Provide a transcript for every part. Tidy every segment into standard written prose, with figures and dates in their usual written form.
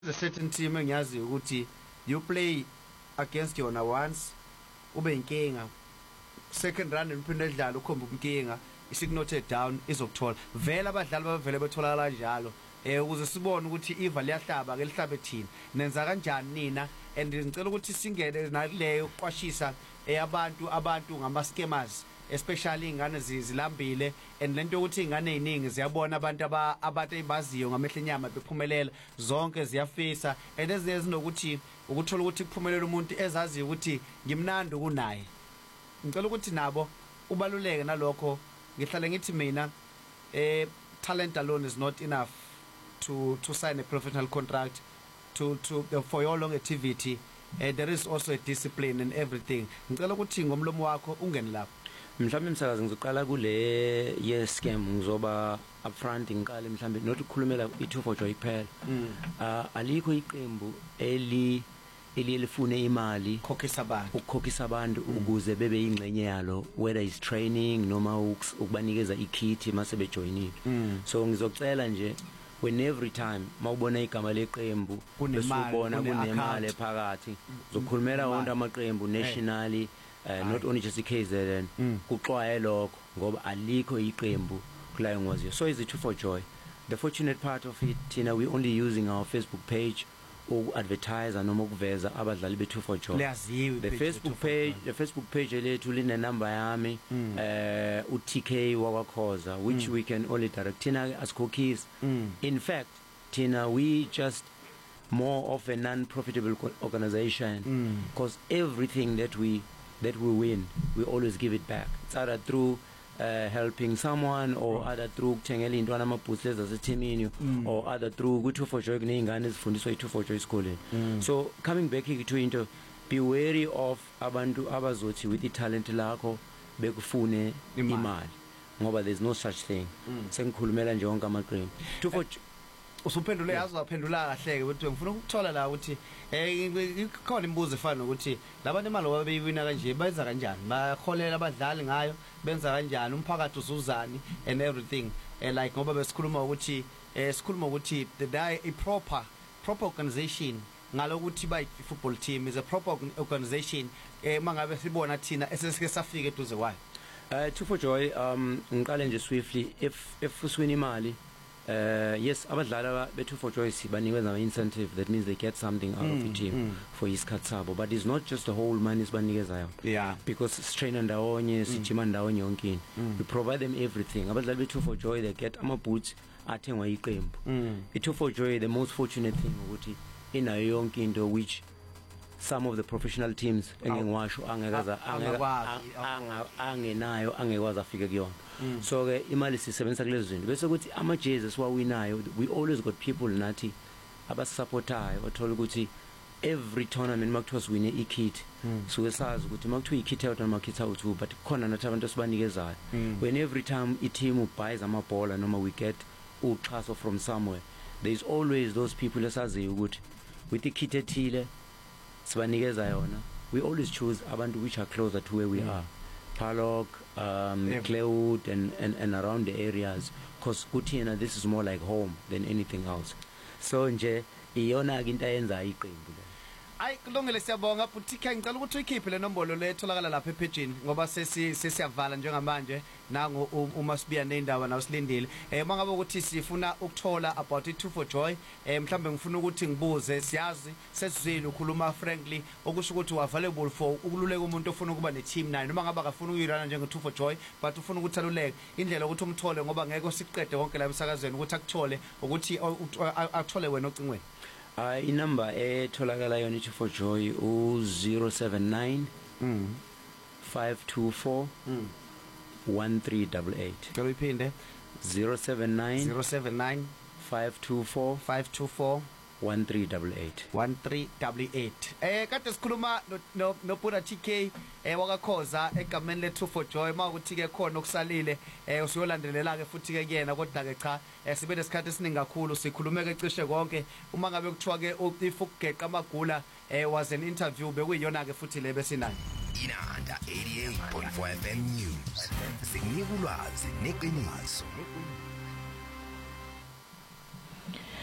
a certain team engiyazi ukuthi you play against yona once ube inkinga second round niphinde edlala ukhomba inkinga isignoted down izokuthola vele abadlali bavele betholakala kanjalo ukuze sibone ukuthi iva liyahlaba ke lihlabe thina nenza kanjani nina and ngicela ukuthi singene naleyo uqwashisa abantu ngama scammers especially ingane zilambile and lento ukuthi ingane eziningi ziyabona abantu abantu ebaziyo ngamehlo enyama bephumelela zonke ziyafisa and ezinokuthi ukuthola ukuthi kuphumelela umuntu ezaziyo ukuthi ngimnandi kunaye ngicela ukuthi nabo ubaluleke nalokho ngihlale ngithi mina talent alone is not enough to sign a professional contract to for your longevity there is also a discipline and everything ngicela ukuthi ngomlomo wakho ungene lapho mhlawumbe umsakazi ngizoqala kule ye scam ngizoba upfront ngiqale mhlawumbe not ukukhulumela i2 for joy kuphela alikho iqembu elifune imali ukukhokhisa abantu ukuze bebe ingcenye yalo whether is training noma ukubanikeza ikit mase bejoinile so ngizocela nje when every time mawubona igama leqembu bese ubona kunemali phakathi zokhulumela wonke amaqembu nationally not only just KZN kuxwaye lokho ngoba alikho iqembu kulayo ngwaziyo so is it 2 for joy the fortunate part of it thina we only using our Facebook page or advertise noma ukuveza abadlali be2 for joy the Facebook page lethu line number yami uTK wakakhoza which we can only direct thina as cookies in fact thina we just more of a non-profitable organization because everything that we win we always give it back it's either through helping someone or either through kuthengela intwana amaboots lezaseteamini or either through ku2 for joy kuneyingane ezifundiswa i2 for joy school so coming back to into be wary of abantu abazothi with italent lakho bekufune imali ngoba there's no such thing sengikhulumela nje wonke amaqembu 2 for usuphendule yazi waphendula kahleke ukuthi ngifuna ukuthola la ukuthi ikhona imibuzo efana ukuthi labantu imali babeyiwina kanje benza kanjani bakholela abadlali ngayo benza kanjani umphakathi uzuzani and everything like ngoba besikhuluma ukuthi the proper organization ngalokuthi ba football team is a proper organization mangabe sibona thina esesike safika eduze kwayo 2 for joy ngiqale nje swiftly if uswina imali yes abadlali be2 for joy sibanikeza ama incentive that means they get something out of the team for isikhathi sabo but it's not just the whole money sibanikezayo because strain ndawonye sijima ndawonye yonke we provide them everything abadlali be2 for joy they get ama boots athengwa iqembu i2 for joy the most fortunate thing ukuthi inayo yonke into which some of the professional teams engiwasho angenayo angekwazi afike kuyona so ke imali sisebenzisa kulezi zinto bese ukuthi ama jerseys wawinayo we always got people nathi abasupportayo othola ukuthi every tournament makuthiwa siwine ikit so sazi ukuthi makuthiwa ikit out noma kit out but khona nathi abantu sibanikezayo when every time i team buys amabhola noma we get uxhaso from somewhere there is always those people esaziyo ukuthi with ikit ethile sibanikeza yona we always choose abantu which are closer to where we are Palok Cloud and around the areas because kuthina this is more like home than anything else so nje iyona into ayenza iqembu le Ay kulungile siyabonga futhi ngicela ukuthi uyikhiphe le nombolo letholakala lapha epagini ngoba sesiyavala njengamanje nango uma sibiya nendaba nawo silindile mangabe ukuthi sifuna ukuthola about it2 for joy mhlambe ngifuna ukuthi ngibuze siyazi sesizwile ukhuluma frankly okusho ukuthi available for ukululeka umuntu ofuna ukuba ne team nayo noma ngabe akafuna ukuyirana njenge2 for joy but ufuna ukuthi aluleke indlela ukuthi umthole ngoba ngeke siqede konke la emsakazweni ukuthi akuthole ukuthi akuthole wena ocingweni inumber etholakala yona i2 for joy u079 524 1388 Ngicela uyiphinde 079 524 1388 kade sikhuluma no Pura TK wakakhoza egameni le2 for joy makuthi ke khona okusalile usiyolandelela ke futhi ke kuyena kodwa ke cha sibe lesikhathi esiningi kakhulu sikhulume ke cishe konke uma ngabe kuthiwa ke if ukugeqa amagula was an interview bekuyiyona ke futhi le besinayo Inanda 88.4 FM News sinika ulwazi neqiniso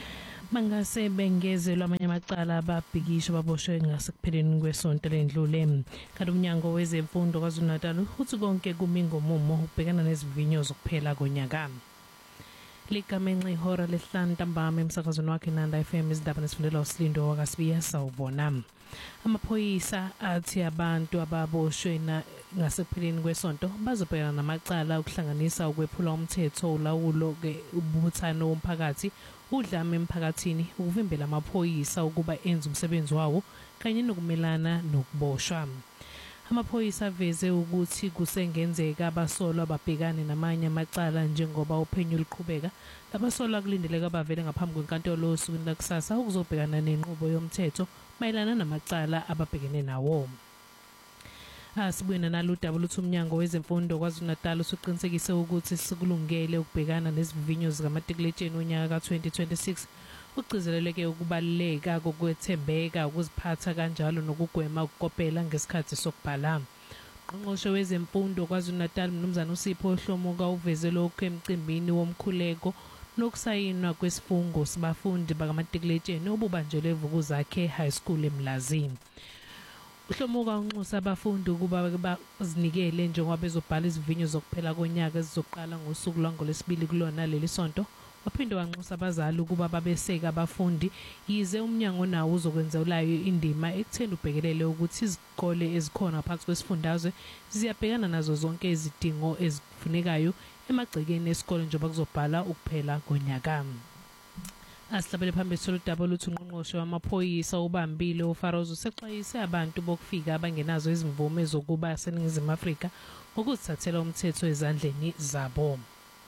Bangase bengezelwa amanye amacala ababhikisho baboshwe ngasekupheleni kwesonto lendlule. Kanti umnyango wezemfundo KwaZulu-Natal uthi konke kumi ngomumo ukubhekana nezivinyo zokuphela konyaka. Ligamenxe ihora lesihlanu ntambama emsakazweni wakhe Nanda FM izindaba nesifundela uSlindo wakasibiya sawubona. Amaphoyisa athi abantu ababoshwe ngasekupheleni kwesonto bazobhekana namacala ukuhlanganisa ukwephula umthetho ulawulo ke ubuthano womphakathi udlame emphakathini ukuvimbela amaphoyisa ukuba enze umsebenzi wawo kanye nokumelana nokuboshwa. Amaphoyisa aveze ukuthi kusengenzeka abasolwa babhekane namanye amacala njengoba uphenyo luqhubeka. Labasolwa kulindeleka bavele ngaphambi kwenkantolo osukwini lakusasa ukuzobhekana nenqubo yomthetho mayelana namacala ababhekene nawo. Asibuyena naludaba oluthi umnyango wezemfundo KwaZulu-Natal usuqinisekise ukuthi sikulungele ukubhekana nezivinyo zikamatikuletsheni onyaka ka-2026. Ugcizeleleke ukubaluleka kokwethembeka ukuziphatha kanjalo nokugwema ukukopela ngesikhathi sokubhala. Ungqongqoshe wezemfundo KwaZulu-Natal Mnumzana uSipho Hlomuka uveze lokho emcimbini womkhuleko nokusayinwa kwesifungo sibafundi bakamatikuletsheni obubanjelwe eVukuzakhe High School eMlazini. Uhlomuka unxusa abafundi ukuba bazinikele njengoba bezobhala izivinyo zokuphela konyaka ezizoqala ngosuku lwangolesibili kulona leli sonto. Waphinde wanxusa abazali ukuba babeseka abafundi yize umnyango nawo uzokwenzelayo indima ekutheni ubhekelele ukuthi izikole ezikhona phakathi kwesifundazwe ziyabhekana nazo zonke izidingo ezifunekayo emagcekeni esikole njengoba kuzobhala ukuphela konyaka. Asihlabele phambili soludaba oluthi ungqongqoshe wamaphoyisa ubambile uFaroz usexwayise abantu bokufika abangenazo izimvume zokuba seNingizimu Afrika ngokuzithathela umthetho ezandleni zabo.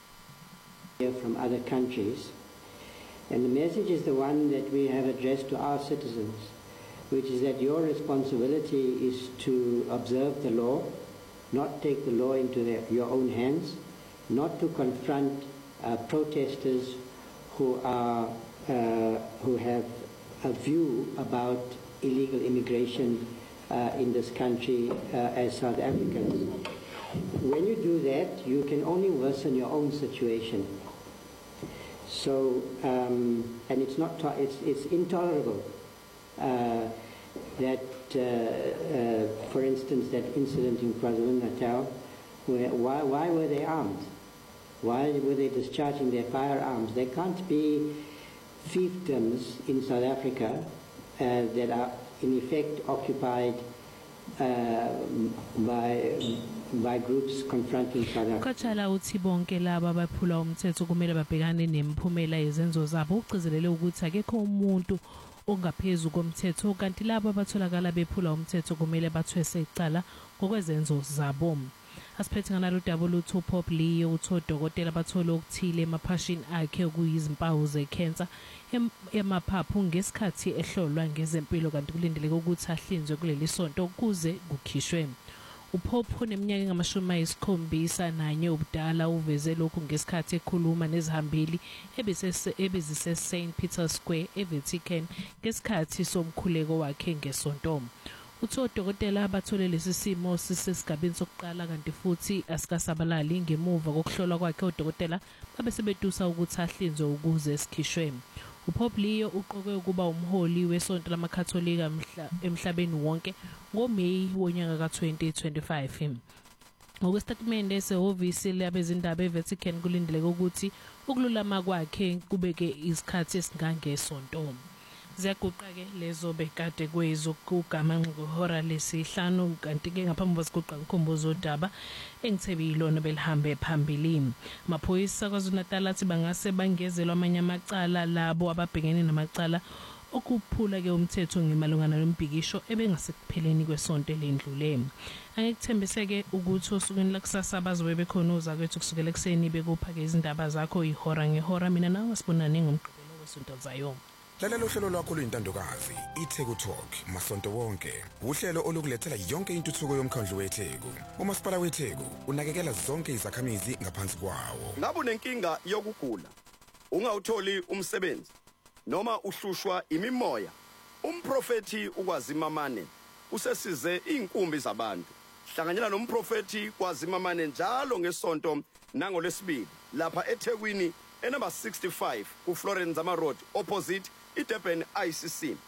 From other countries, and the message is the one that we have addressed to our citizens, which is that your responsibility is to observe the law, not take the law into your own hands, not to confront protesters who have a view about illegal immigration in this country as South Africans. When you do that, you can only worsen your own situation. So, and it's intolerable that, for instance, that incident in KwaZulu-Natal, why were they armed? Why were they discharging their firearms? There can't be fiefdoms in South Africa that are in effect occupied by groups confronting South Africa. Ukhathala uthi bonke laba abaphula umthetho kumele babhekane nemiphumela yezenzo zabo ugcizelele ukuthi akekho umuntu ongaphezulu komthetho kanti labo abatholakala bephula umthetho kumele bathwese icala ngokwezenzo zabo. Asiphethe ngalolu daba oluthi uPop Leo uthodokotela bathola okuthile emaphashini akhe okuyizimpawu zecancer emaphaphu ngesikhathi ehlolwa ngezempilo kanti kulindeleke ukuthi ahlinzwe kuleli sonto ukuze kukhishwe. UPop oneminyaka engama-71 ubudala uveze lokhu ngesikhathi ekhuluma nezihambeli ebezise St Peter's Square eVatican ngesikhathi somkhuleko wakhe ngesonto. Uthi odokotela abathole lesi simo sisesigabeni sokuqala kanti futhi asikasabalali ngemuva kokuhlolwa kwakhe odokotela babe sebedusa ukuthi ahlinzwe ukuze sikhishwe. uPop Leo uqoke ukuba umholi wesonto lamakatholika emhlabeni wonke ngoMeyi wonyaka ka-2025. Ngokwesitatimende esehhovisi labezindaba eVatican kulindeleke ukuthi ukululama kwakhe kubeke isikhathi esingangesonto. Ziyaguqa-ke lezo bekade kwezokugamenxa ngehora lesihlanu kanti-ke ngaphambi kwasiguqa ngikhumbuzo udaba engithebe yilona belihambe phambili. Amaphoyisa KwaZulu-Natal athi bangase bangezelwa amanye amacala labo ababhekene namacala okuphula-ke umthetho ngemalungana nombhikisho ebengasekupheleni kwesonto elendlule. Angekuthembiseke ukuthi osukwini lakusasa bazobe bekhona ozakwethu kusukela ekuseni bekupha-ke izindaba zakho ihora ngehora. Mina nawe sibonane ngomgqibelo wesonto zayo. Lalela uhlelo lwakho luyintandokazi iTheku Talk masonto wonke. Uhlelo olukulethela yonke intuthuko yomkhandlu weTheku. Umasipala weTheku unakekela zonke izakhamizi ngaphansi kwawo. Ngabe unenkinga yokugula, ungawutholi umsebenzi noma uhlushwa imimoya, umprofeti uKwazimamane usesize inkumbi zabantu. Hlanganyela nomprofeti KwaZimamane njalo ngesonto nangolesibili lapha eThekwini enumber 65 ku Florence Zama Road opposite iDurban ICC